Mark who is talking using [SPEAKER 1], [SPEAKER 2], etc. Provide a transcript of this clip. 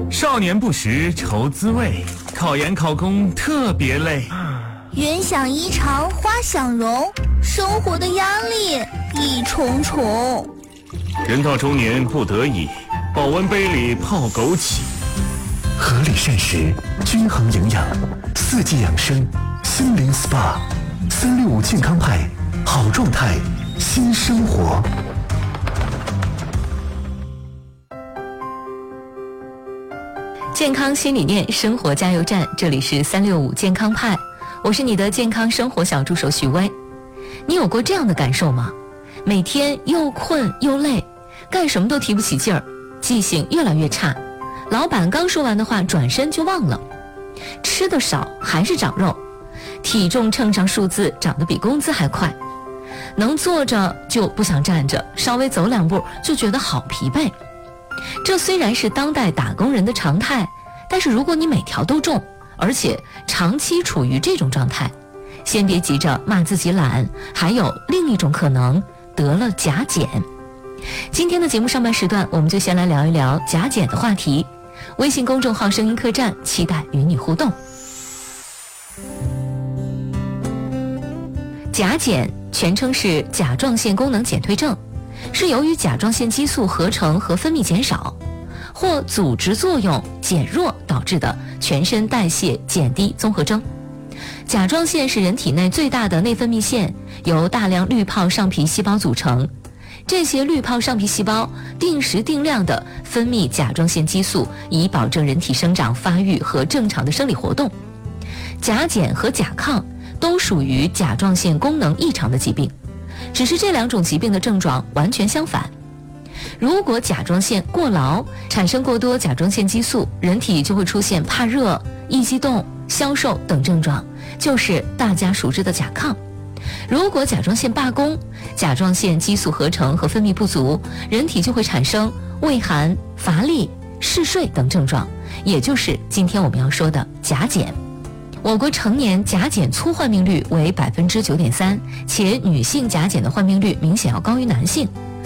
[SPEAKER 1] 少年不识愁滋味，考研考公特别累。
[SPEAKER 2] 人想衣裳花想容，生活的压力一重重。
[SPEAKER 1] 人到中年不得已，保温杯里泡枸杞。
[SPEAKER 3] 合理膳食，均衡营养，四季养生，心灵 SPA，365健康派，好状态，新生活。
[SPEAKER 4] 健康新理念，生活加油站，这里是365健康派，我是你的健康生活小助手许巍。你有过这样的感受吗？每天又困又累，干什么都提不起劲儿，记性越来越差，老板刚说完的话转身就忘了，吃的少还是长肉，体重称上数字长得比工资还快，能坐着就不想站着，稍微走2步就觉得好疲惫。这虽然是当代打工人的常态，但是如果你每条都中，而且长期处于这种状态，先别急着骂自己懒，还有另一种可能，得了甲减。今天的节目上半时段，我们就先来聊一聊甲减的话题。微信公众号声音客栈期待与你互动。甲减全称是甲状腺功能减退症，是由于甲状腺激素合成和分泌减少，或组织作用减弱导致的全身代谢减低综合征。甲状腺是人体内最大的内分泌腺，由大量滤泡上皮细胞组成。这些滤泡上皮细胞定时定量地分泌甲状腺激素，以保证人体生长发育和正常的生理活动。甲减和甲亢都属于甲状腺功能异常的疾病，只是这2种疾病的症状完全相反。如果甲状腺过劳，产生过多甲状腺激素，人体就会出现怕热、易激动、消瘦等症状，就是大家熟知的甲亢。如果甲状腺罢工，甲状腺激素合成和分泌不足，人体就会产生畏寒、乏力、嗜睡等症状，也就是今天我们要说的甲减。我国成年甲减粗患病率为9.3%，且女性甲减的患病率明显要高于男性。